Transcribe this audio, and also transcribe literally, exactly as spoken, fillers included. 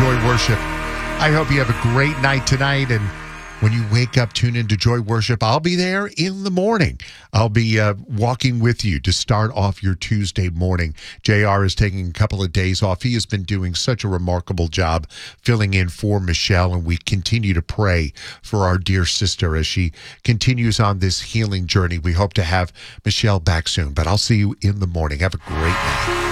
Joy Worship. I hope you have a great night tonight. And when you wake up, tune into Joy Worship. I'll be there in the morning. I'll be uh, walking with you to start off your Tuesday morning. J R is taking a couple of days off. He has been doing such a remarkable job filling in for Michelle, and we continue to pray for our dear sister as she continues on this healing journey. We hope to have Michelle back soon, but I'll see you in the morning. Have a great night.